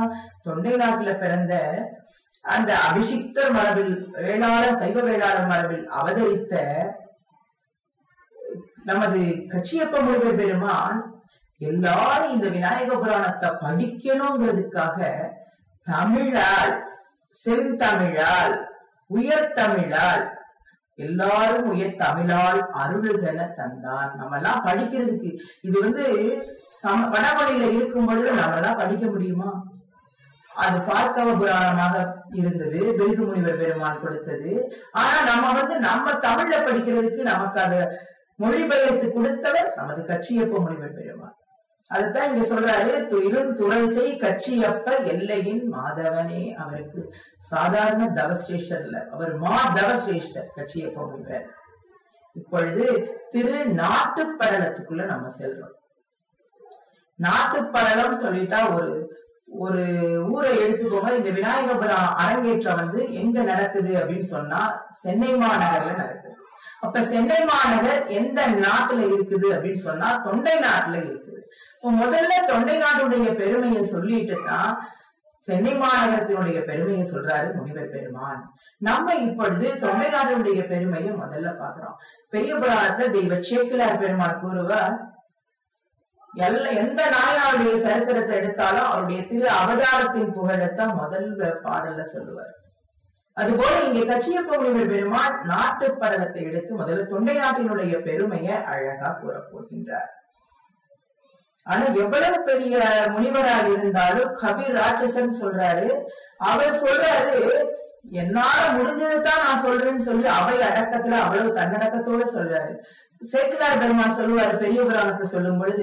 தொண்டை நாட்டுல பிறந்த அந்த அபிஷிக்தர் மரபில் சைவ வேளாளர் மரபில் அவதரித்த நமது கச்சியப்ப முனிவர் பெருமான் எல்லாரும் இந்த விநாயக புராணத்தை படிக்கணுங்கிறதுக்காக தமிழால், செந்தமிழால், உயர் தமிழால், எல்லாரும் உயர் தமிழால் அருளுகன தந்தான். நம்ம எல்லாம் படிக்கிறதுக்கு இது வடமொழியில இருக்கும் பொழுது நம்ம எல்லாம் படிக்க முடியுமா? அது பார்க்கவ புராணமாக இருந்தது, பிருகு முனிவர் பெருமான் கொடுத்தது. ஆனா நம்ம தமிழ்ல படிக்கிறதுக்கு நமக்கு அத மொழிபெயர்த்து கொடுத்தவர் நமது கச்சியப்ப முனிவர் பெருமான். அதுதான் இங்க சொல்றாரு, இருந்துரைசை கச்சியப்ப எல்லையின் மாதவனே. அவருக்கு சாதாரண தவசிரேஷ்டர் இல்ல, அவர் தவசிரேஷ்டர் கச்சியப்ப முனிவர். இப்பொழுது திரு நாட்டுப்படலத்துக்குள்ள நம்ம செல்றோம். நாட்டுப்படலம் சொல்லிட்டா ஒரு ஊரை எடுத்துக்கோங்க. இந்த விநாயகபுரம் அரங்கேற்றம் எங்க நடக்குது அப்படின்னு சொன்னா சென்னை மாநகர்ல நடக்குது. அப்ப சென்னை மாநகர் எந்த நாட்டுல இருக்குது அப்படின்னு சொன்னா தொண்டை நாட்டுல இருக்குது. முதல்ல தொண்டை நாட்டுடைய பெருமையை சொல்லிட்டு தான் சென்னை மாநகரத்தினுடைய பெருமையை சொல்றாரு முனிவர் பெருமான். நம்ம இப்பொழுது தொண்டை நாட்டுடைய பெருமையை முதல்ல பாக்குறோம். பெரிய புராணத்துல தெய்வ சேக்கிழார் பெருமான் கூறுவார், எந்த நாயனாருடைய சரித்திரத்தை எடுத்தாலும் அவருடைய திரு அவதாரத்தின் புகழத்தான் முதல் பாடல்ல சொல்லுவார். அதுபோல இங்க கச்சியப்ப முனிவர் பெருமான் நாட்டு படலத்தை எடுத்து முதல்ல தொண்டை நாட்டினுடைய பெருமையை அழகா கூற போகின்றார். ஆனா எவ்வளவு பெரிய முனிவராக இருந்தாலும் கபீர் ராட்சசன் சொல்றாரு. அவர் சொல்றாரு, என்னால முடிஞ்சதுதான் நான் சொல்றேன்னு சொல்லி அவை அடக்கத்துல அவ்வளவு தன்னடக்கத்தோட சொல்றாரு. சேக்கிழார் பெருமான் சொல்லுவாரு பெரிய புராணத்தை சொல்லும் பொழுது,